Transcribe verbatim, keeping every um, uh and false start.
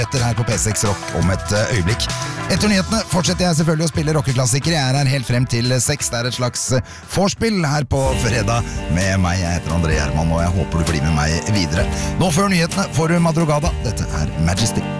etter her på P seks Rock om et øyeblikk. Etter nyhetene fortsetter jeg selvfølgelig å spille rockeklassikere. Jeg er her helt frem til seks. Det er et slags vorspiel her på fredag med meg. Jeg heter André Hermann, og jeg håper du blir med meg videre. Nå før nyhetene får du Madrugada. Dette er Majesty.